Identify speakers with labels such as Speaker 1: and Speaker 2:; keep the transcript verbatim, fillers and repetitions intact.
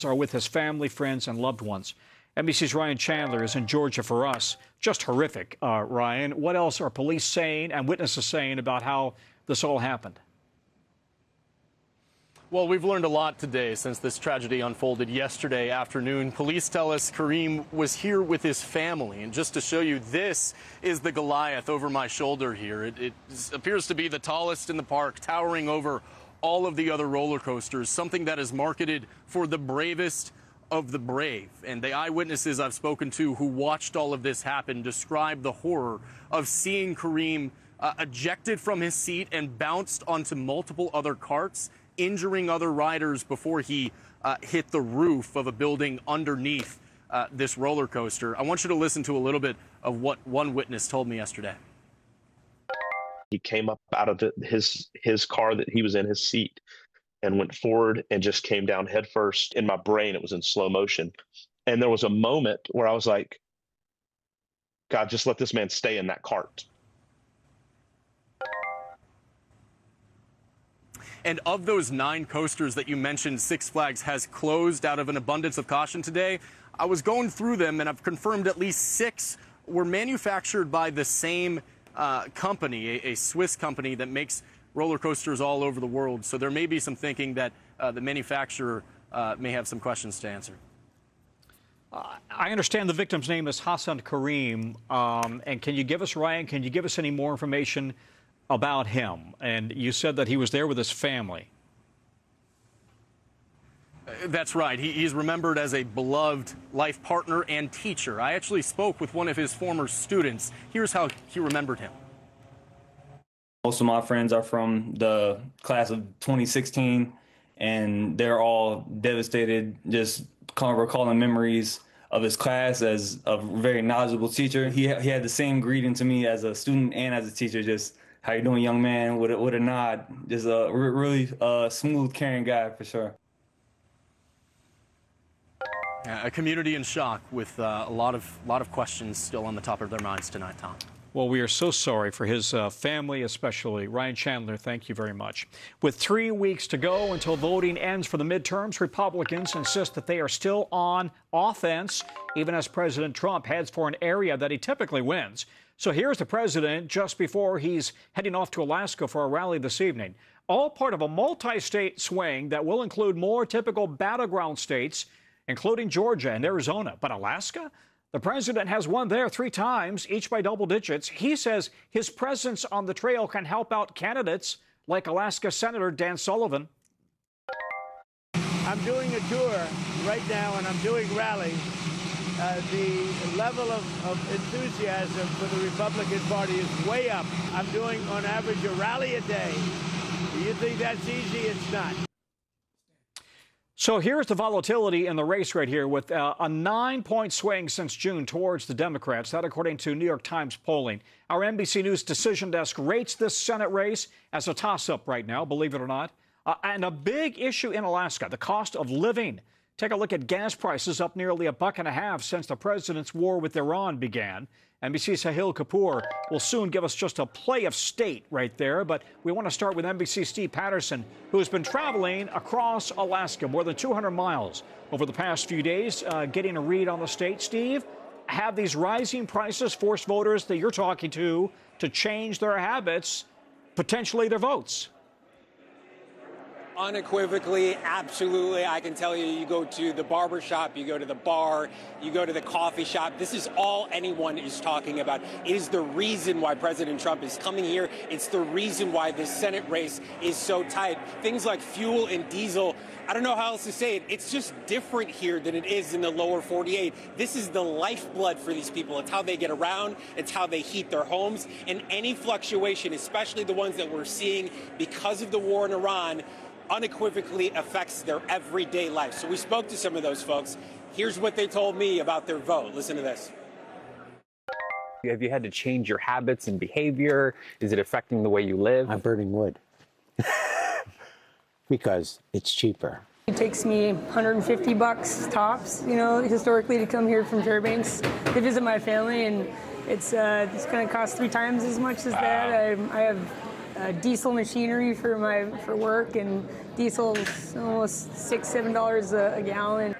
Speaker 1: are with his family, friends, and loved ones. N B C's Ryan Chandler is in Georgia for us. Just horrific, uh, Ryan. What else are police saying and witnesses saying about how this all happened?
Speaker 2: Well, we've learned a lot today since this tragedy unfolded yesterday afternoon. Police tell us Kareem was here with his family. And just to show you, this is the Goliath over my shoulder here. It, it appears to be the tallest in the park, towering over all of the other roller coasters, something that is marketed for the bravest of the brave. And the eyewitnesses I've spoken to who watched all of this happen describe the horror of seeing Kareem uh, ejected from his seat and bounced onto multiple other carts, injuring other riders before he uh, hit the roof of a building underneath uh, this roller coaster. I want you to listen to a little bit of what one witness told me yesterday.
Speaker 3: He came up out of the, his his car that he was in, his seat, and went forward and just came down headfirst. In my brain, it was in slow motion. And there was a moment where I was like, God, just let this man stay in that cart.
Speaker 2: And of those nine coasters that you mentioned, Six Flags has closed out of an abundance of caution today. I was going through them, and I've confirmed at least six were manufactured by the same uh, company, a, a Swiss company that makes roller coasters all over the world. So there may be some thinking that uh, the manufacturer uh, may have some questions to answer.
Speaker 1: Uh, I understand the victim's name is Hassan Kareem. Um, and can you give us, Ryan, can you give us any more information about him? And you said that he was there with his family.
Speaker 2: Uh, that's right. He, he's remembered as a beloved life partner and teacher. I actually spoke with one of his former students. Here's how he remembered him.
Speaker 4: Most of my friends are from the class of twenty sixteen, and they're all devastated, just kind of recalling memories of his class as a very knowledgeable teacher. He, he had the same greeting to me as a student and as a teacher, just, how you doing, young man, with a, with a nod. Just a really uh, smooth, caring guy, for sure.
Speaker 2: Uh, a community in shock with uh, a lot of, lot of questions still on the top of their minds tonight, Tom.
Speaker 1: Well, we are so sorry for his uh, family, especially. Ryan Chandler, thank you very much. With three weeks to go until voting ends for the midterms, Republicans insist that they are still on offense, even as President Trump heads for an area that he typically wins. So here's the president just before he's heading off to Alaska for a rally this evening. All part of a multi-state swing that will include more typical battleground states, including Georgia and Arizona. But Alaska? The president has won there three times, each by double digits. He says his presence on the trail can help out candidates like Alaska Senator Dan Sullivan.
Speaker 5: I'm doing a tour right now, and I'm doing rallies. Uh, the level of, of enthusiasm for the Republican Party is way up. I'm doing, on average, a rally a day. Do you think that's easy? It's not.
Speaker 1: So here's the volatility in the race right here, with uh, a nine-point swing since June towards the Democrats. That according to New York Times polling. Our N B C News decision desk rates this Senate race as a toss-up right now, believe it or not. Uh, and a big issue in Alaska, the cost of living. Take a look at gas prices, up nearly a buck and a half since the president's war with Iran began. N B C's Sahil Kapoor will soon give us just a play of state right there. But we want to start with N B C's Steve Patterson, who has been traveling across Alaska more than two hundred miles over the past few days, uh, getting a read on the state. Steve, have these rising prices forced voters that you're talking to to change their habits, potentially their votes?
Speaker 6: Unequivocally, absolutely. I can tell you, you go to the barber shop, you go to the bar, you go to the coffee shop. This is all anyone is talking about. It is the reason why President Trump is coming here. It's the reason why this Senate race is so tight. Things like fuel and diesel, I don't know how else to say it. It's just different here than it is in the lower forty-eight. This is the lifeblood for these people. It's how they get around. It's how they heat their homes. And any fluctuation, especially the ones that we're seeing because of the war in Iran, unequivocally affects their everyday life. So we spoke to some of those folks. Here's what they told me about their vote. Listen to this.
Speaker 7: Have you had to change your habits and behavior? Is it affecting the way you live?
Speaker 8: I'm burning wood because it's cheaper.
Speaker 9: It takes me one hundred fifty bucks tops, you know, historically, to come here from Fairbanks to visit my family, and it's uh, it's going to cost three times as much as that. I, I have uh, diesel machinery for my for work, and diesel's almost six, seven dollars a, a gallon.